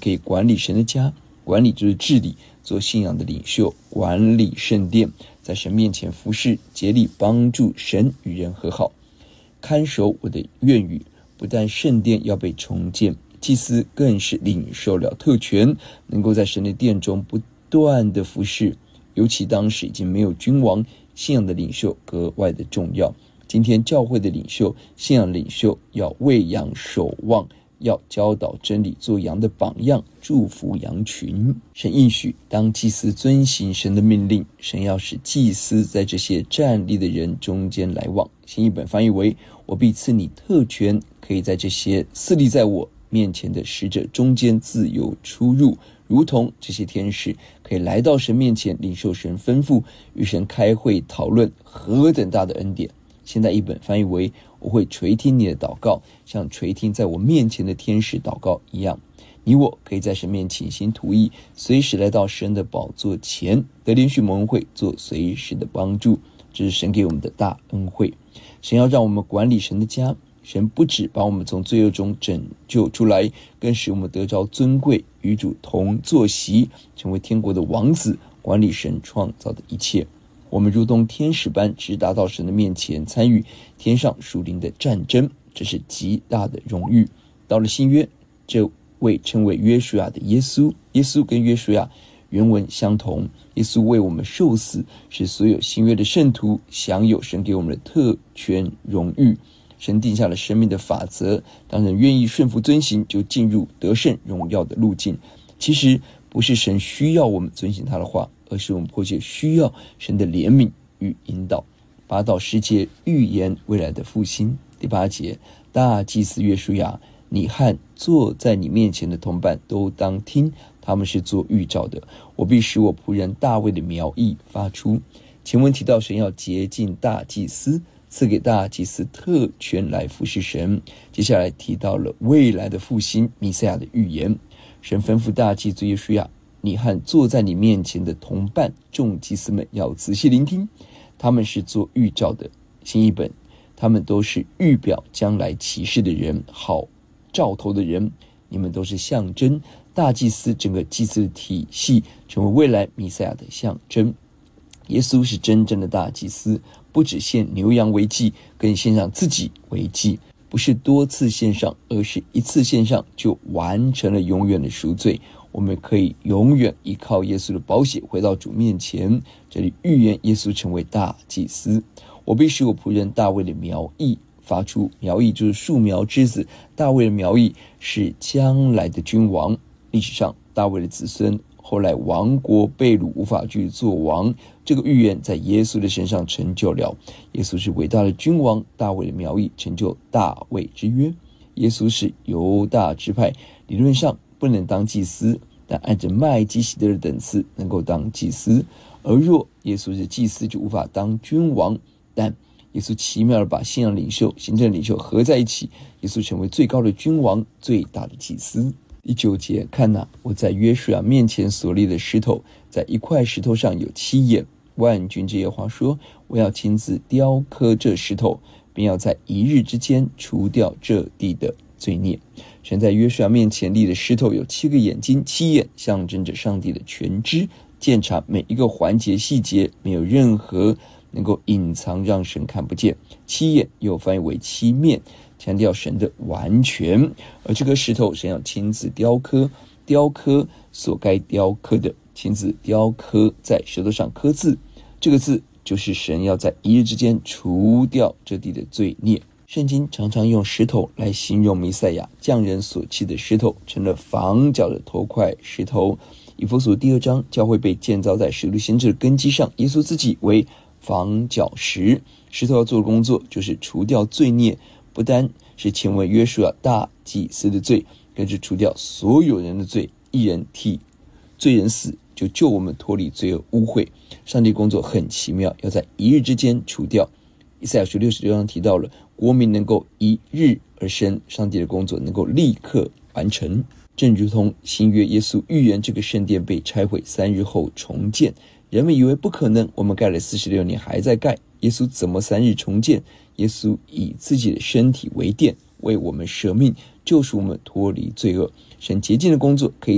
可以管理神的家，管理就是治理，做信仰的领袖，管理圣殿，在神面前服侍，竭力帮助神与人和好。看守我的愿语，不但圣殿要被重建，祭司更是领受了特权，能够在神的殿中不断的服侍。尤其当时已经没有君王，信仰的领袖格外的重要。今天教会的领袖，信仰领袖要喂养守望，要教导真理，做羊的榜样，祝福羊群。神应许当祭司遵行神的命令，神要使祭司在这些站立的人中间来往。新译本翻译为：我必赐你特权，可以在这些侍立在我面前的使者中间自由出入，如同这些天使可以来到神面前，领受神吩咐，与神开会讨论何等大的恩典。现在译本翻译为：我会垂听你的祷告，像垂听在我面前的天使祷告一样。你我可以在神面前倾心吐意，随时来到神的宝座前，得连续蒙恩惠，做随时的帮助。这是神给我们的大恩惠。神要让我们管理神的家，神不只把我们从罪恶中拯救出来，更使我们得着尊贵，与主同坐席，成为天国的王子，管理神创造的一切。我们如同天使般直达到神的面前，参与天上属灵的战争，这是极大的荣誉。到了新约，这位称为约书亚的耶稣，耶稣跟约书亚原文相同，耶稣为我们受死，使所有新约的圣徒享有神给我们的特权荣誉。神定下了生命的法则，当人愿意顺服遵行，就进入得胜荣耀的路径。其实不是神需要我们遵行他的话，而是我们迫切需要神的怜悯与引导。8到10节预言未来的复兴。第8节，大祭司约书亚，你和坐在你面前的同伴都当听，他们是做预兆的。我必使我仆人大卫的苗裔发出。前文提到神要洁净大祭司，赐给大祭司特权来服侍神。接下来提到了未来的复兴，弥赛亚的预言。神吩咐大祭司约书亚，你和坐在你面前的同伴众祭司们要仔细聆听，他们是做预兆的。新译本，他们都是预表将来启示的人，好兆头的人，你们都是象征。大祭司整个祭司的体系成为未来弥赛亚的象征。耶稣是真正的大祭司，不只献牛羊为祭，更献上自己为祭，不是多次献上，而是一次献上就完成了永远的赎罪。我们可以永远依靠耶稣的宝血回到主面前。这里预言耶稣成为大祭司。我必使我仆人大卫的苗裔发出，苗裔就是树苗枝子，大卫的苗裔是将来的君王。历史上大卫的子孙后来亡国被掳，无法继续做王，这个预言在耶稣的身上成就了。耶稣是伟大的君王，大卫的苗裔成就大卫之约。耶稣是犹大支派，理论上不能当祭司，但按着麦基洗德的等次能够当祭司。而若耶稣是祭司，就无法当君王。但耶稣奇妙地把信仰领袖、行政领袖合在一起，耶稣成为最高的君王，最大的祭司。第9节，看哪，我在约书亚面前所立的石头，在一块石头上有7眼。万军之耶和华说，我要亲自雕刻这石头，并要在1日之间除掉这地的罪孽。神在约书亚面前立的石头有7个眼睛，7眼象征着上帝的全知，鉴察每一个环节细节，没有任何能够隐藏让神看不见。7眼又翻译为7面，强调神的完全。而这颗石头神要亲自雕刻，雕刻所该雕刻的，亲自雕刻在石头上刻字，这个字就是神要在1日之间除掉这地的罪孽。圣经常常用石头来形容弥赛亚，匠人所砌的石头成了房角的头块石头。以弗所2章，教会被建造在使徒先知的根基上，耶稣自己为房角石。石头要做的工作就是除掉罪孽，不单是前文约书亚大祭司的罪，更是除掉所有人的罪，一人替罪人死，就救我们脱离罪恶污秽。上帝工作很奇妙，要在1日之间除掉。以赛亚书66章提到了国民能够1日而生，上帝的工作能够立刻完成。正如同新约耶稣预言这个圣殿被拆毁3日后重建，人们以为不可能，我们盖了46年还在盖，耶稣怎么3日重建？耶稣以自己的身体为殿，为我们舍命，救赎我们脱离罪恶。神洁净的工作可以